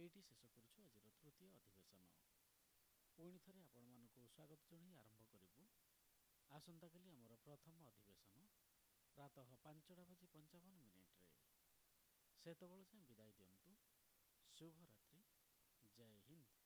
ଏଇଠି ଶେଷ କରୁଛୁ ଆଜିର ତୃତୀୟ ଅଧିବେଶନ। ପୁଣି ଥରେ ଆପଣମାନଙ୍କୁ ସ୍ୱାଗତ ଜଣାଇ ଆରମ୍ଭ କରିବୁ ଆସନ୍ତାକାଲି ଆମର ପ୍ରଥମ ଅଧିବେଶନ ପ୍ରାତଃ 5:55 ସେତେବେଳେ ଯାଏଁ ବିଦାୟ ଦିଅନ୍ତୁ। ଶୁଭରାତ୍ରି। ଜୟ ହିନ୍ଦ।